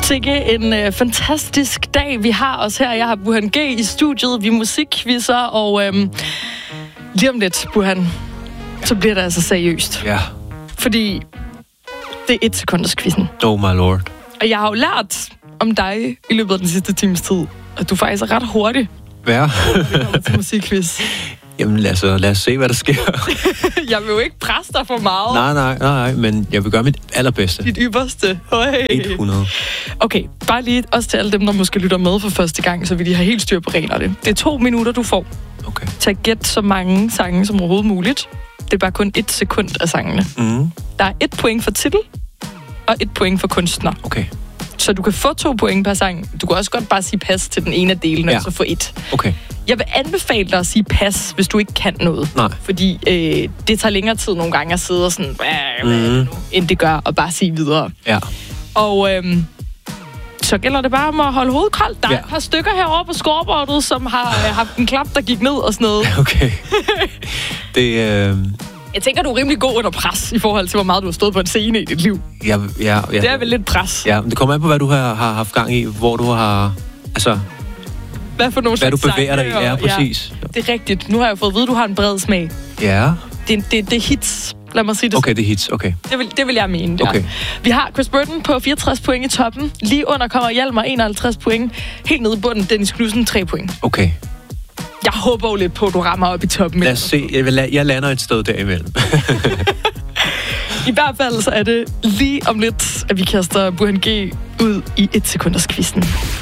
Sikke en fantastisk dag, vi har os her. Jeg har Burhan G i studiet, vi musikquizzer, og lige om lidt, Burhan, så bliver det altså seriøst. Ja. Fordi det er 1 sekunders quizzen. Oh my lord. Og jeg har jo lært om dig i løbet af den sidste times tid, at du faktisk er ret hurtig, Ja. når det kommer til musikquiz. Jamen lad os se, hvad der sker. Jeg vil jo ikke presse dig for meget. Nej, men jeg vil gøre mit allerbedste. Dit ypperste. Hey. 100. Okay, bare lige også til alle dem, der måske lytter med for første gang, så vil de have helt styr på reglerne. Det er 2 minutter, du får Okay. til at gætte så mange sange som overhovedet muligt. Det er bare kun 1 sekund af sangene. Mm. Der er 1 point for titel, og 1 point for kunstner. Okay. Så du kan få 2 point per sang. Du kan også godt bare sige pas til den ene af delene, Ja. og så få 1. Okay. Jeg vil anbefale dig at sige pas, hvis du ikke kan noget. Nej. Fordi det tager længere tid nogle gange at sidde og sådan, end det gør, og bare sige videre. Ja. Og så gælder det bare om at holde hovedet koldt. Der er Ja. et par stykker herovre på scoreboardet, som har haft en klap, der gik ned og sådan noget. Okay. Det Jeg tænker, du er rimelig god under pres i forhold til, hvor meget du har stået på en scene i dit liv. ja. Det er vel lidt pres. Ja, men det kommer an på, hvad du har haft gang i, hvor du har... Altså, Hvad for nogle hvad du slags bevæger dig i. sange, Ja, og- præcis. Det er rigtigt. Nu har jeg jo fået at vide, at du har en bred smag. Ja. Det er hits. Lad mig sige det. Okay, det er hits. Okay. Det vil jeg mene. Der. Okay. Vi har Chris Burton på 64 point i toppen. Lige under kommer Hjalmar 51 point. Helt nede i bunden Dennis Knudsen 3 point. Okay. Jeg håber jo lidt på, at du rammer op i toppen. Lad os se. Jeg lander et sted derimellem. I hvert fald så er det lige om lidt, at vi kaster Burhan G ud i 1 sekunders quizzen.